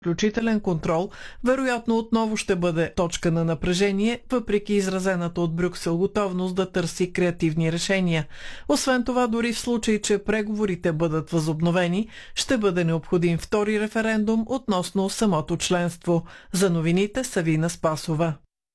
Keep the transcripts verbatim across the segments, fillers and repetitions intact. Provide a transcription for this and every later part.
Включителен контрол вероятно отново ще бъде точка на напрежение, въпреки изразената от Брюксел готовност да търси креативни решения. Освен това, дори в случай, че преговорите бъдат възобновени, ще бъде необходим втори референдум относно самото членство. За новините Савина Спасова.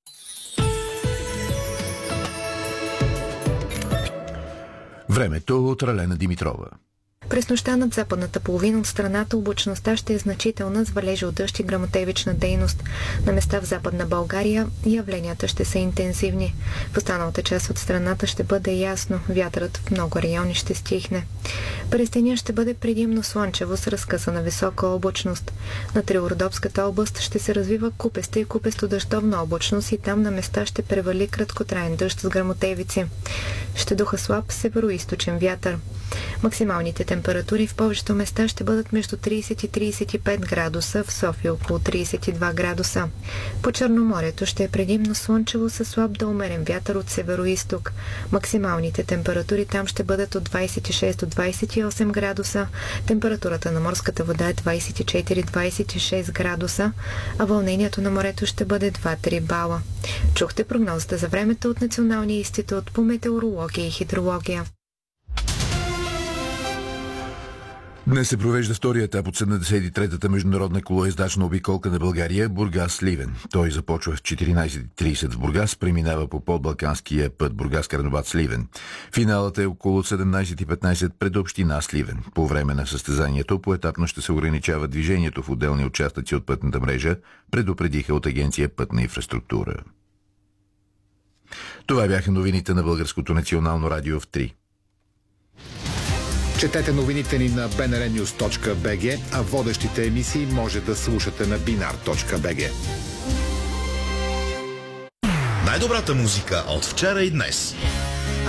Времето от Ралена Димитрова. През нощта над западната половина от страната облачността ще е значителна с валежи от дъжд и гръмотевична дейност. На места в Западна България явленията ще са интензивни. В останалата част от страната ще бъде ясно. Вятърът в много райони ще стихне. През деня ще бъде предимно слънчево с разкъсана висока облачност. На Трилородопската област ще се развива купеста и купесто-дъждовна облачност и там на места ще превали краткотраен дъжд с гръмотевици. Ще духа слаб североизточен вятър. Максималните температури в повечето места ще бъдат между трийсет и трийсет и пет градуса, в София около трийсет и два градуса. По Черноморието ще е предимно слънчево със слаб до умерен вятър от североизток. Максималните температури там ще бъдат от двийсет и шест до двийсет и осем градуса. Температурата на морската вода е двийсет и четири до двийсет и шест градуса, а вълнението на морето ще бъде два-три бала. Чухте прогнозата за времето от Националния институт по метеорология и хидрология. Днес се провежда втория етап от седемдесет и третата международна колоездачна обиколка на България Бургас-Сливен. Той започва в четиринайсет и трийсет в Бургас, преминава по подбалканския път Бургас-Карнобат-Сливен. Финалът е около седемнайсет и петнайсет пред община Сливен. По време на състезанието поетапно ще се ограничава движението в отделни участъци от пътната мрежа, предупредиха от агенция Пътна инфраструктура. Това бяха новините на Българското национално радио в три. Четете новините ни на би ен ар нюз точка би джи, а водещите емисии може да слушате на бинар точка би джи. Най-добрата музика от вчера и днес.